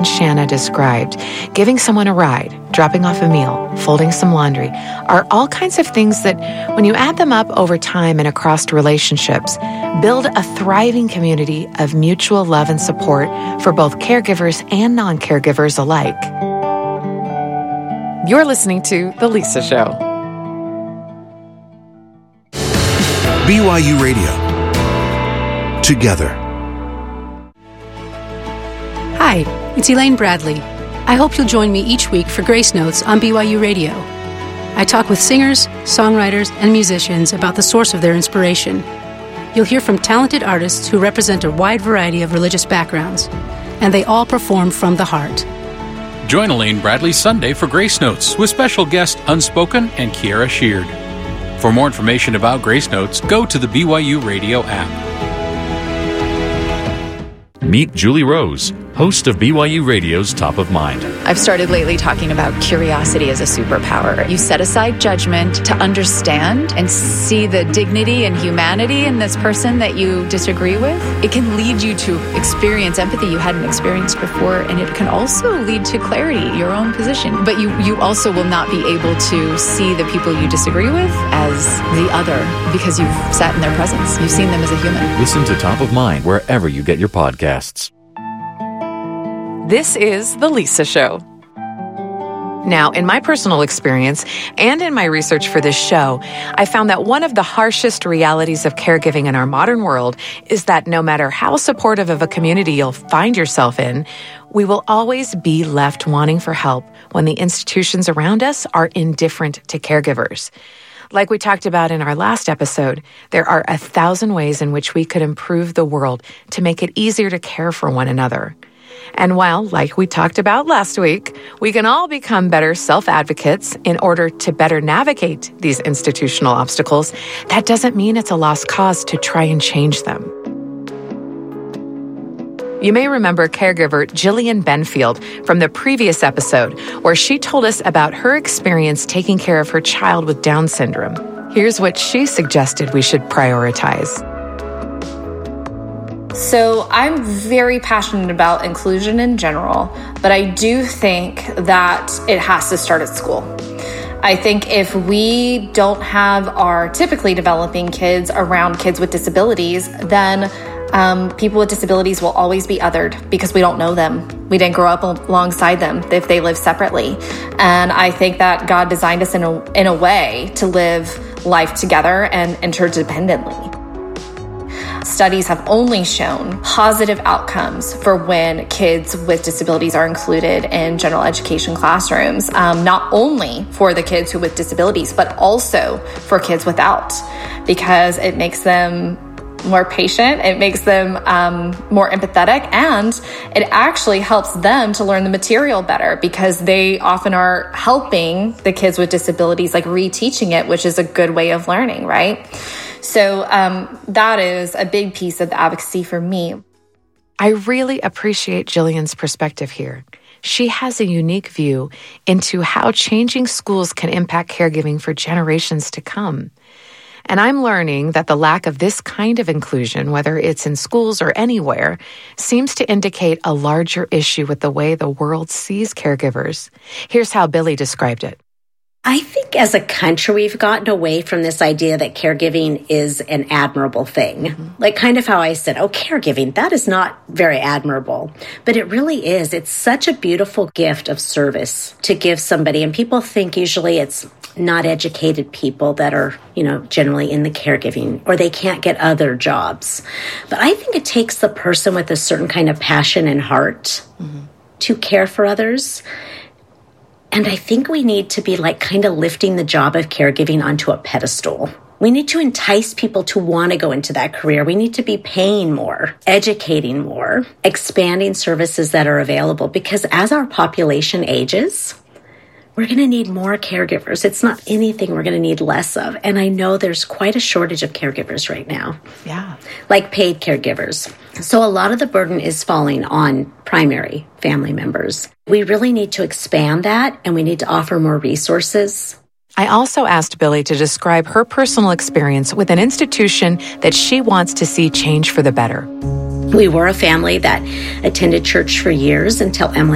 Shanna described, giving someone a ride, dropping off a meal, folding some laundry, are all kinds of things that, when you add them up over time and across relationships, build a thriving community of mutual love and support for both caregivers and non-caregivers alike. You're listening to The Lisa Show. BYU Radio. Together. Hi, it's Elaine Bradley. I hope you'll join me each week for Grace Notes on BYU Radio. I talk with singers, songwriters, and musicians about the source of their inspiration. You'll hear from talented artists who represent a wide variety of religious backgrounds, and they all perform from the heart. Join Elaine Bradley Sunday for Grace Notes with special guest Unspoken and Kiara Sheard. For more information about Grace Notes, go to the BYU Radio app. Meet Julie Rose, host of BYU Radio's Top of Mind. I've started lately talking about curiosity as a superpower. You set aside judgment to understand and see the dignity and humanity in this person that you disagree with. It can lead you to experience empathy you hadn't experienced before, and it can also lead to clarity, your own position. But you also will not be able to see the people you disagree with as the other because you've sat in their presence. You've seen them as a human. Listen to Top of Mind wherever you get your podcasts. This is The Lisa Show. Now, in my personal experience and in my research for this show, I found that one of the harshest realities of caregiving in our modern world is that no matter how supportive of a community you'll find yourself in, we will always be left wanting for help when the institutions around us are indifferent to caregivers. Like we talked about in our last episode, there are 1,000 ways in which we could improve the world to make it easier to care for one another. And while, like we talked about last week, we can all become better self-advocates in order to better navigate these institutional obstacles, that doesn't mean it's a lost cause to try and change them. You may remember caregiver Jillian Benfield from the previous episode, where she told us about her experience taking care of her child with Down syndrome. Here's what she suggested we should prioritize. So I'm very passionate about inclusion in general, but I do think that it has to start at school. I think if we don't have our typically developing kids around kids with disabilities, then people with disabilities will always be othered because we don't know them. We didn't grow up alongside them if they live separately. And I think that God designed us in a way to live life together and interdependently. Studies have only shown positive outcomes for when kids with disabilities are included in general education classrooms, not only for the kids who with disabilities, but also for kids without, because it makes them more patient, it makes them more empathetic, and it actually helps them to learn the material better because they often are helping the kids with disabilities, like reteaching it, which is a good way of learning, right? So that is a big piece of the advocacy for me. I really appreciate Jillian's perspective here. She has a unique view into how changing schools can impact caregiving for generations to come. And I'm learning that the lack of this kind of inclusion, whether it's in schools or anywhere, seems to indicate a larger issue with the way the world sees caregivers. Here's how Billy described it. I think as a country, we've gotten away from this idea that caregiving is an admirable thing. Mm-hmm. Like kind of how I said, caregiving, that is not very admirable. But it really is. It's such a beautiful gift of service to give somebody. And people think usually it's not educated people that are, generally in the caregiving, or they can't get other jobs. But I think it takes the person with a certain kind of passion and heart to care for others. And I think we need to be kind of lifting the job of caregiving onto a pedestal. We need to entice people to want to go into that career. We need to be paying more, educating more, expanding services that are available, because as our population ages, we're going to need more caregivers. It's not anything we're going to need less of. And I know there's quite a shortage of caregivers right now. Yeah. Like paid caregivers. So a lot of the burden is falling on primary family members. We really need to expand that, and we need to offer more resources. I also asked Billy to describe her personal experience with an institution that she wants to see change for the better. We were a family that attended church for years until Emily